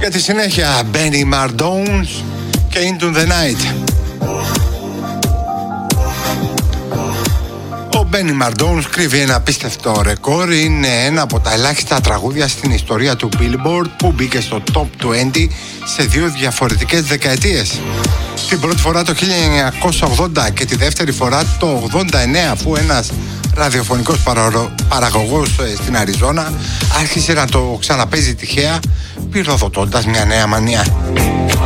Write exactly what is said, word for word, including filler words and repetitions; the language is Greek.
Για τη συνέχεια Benny Mardones και Into the Night. Ο Benny Mardones κρύβει ένα απίστευτο ρεκόρ. Είναι ένα από τα ελάχιστα τραγούδια στην ιστορία του Billboard που μπήκε στο Top είκοσι σε δύο διαφορετικές δεκαετίες. Την πρώτη φορά το χίλια εννιακόσια ογδόντα και τη δεύτερη φορά το ογδόντα εννέα, αφού ένας ραδιοφωνικός παραγωγός στην Αριζόνα άρχισε να το ξαναπέζει τυχαία, πυροδοτώντας μια νέα μανία.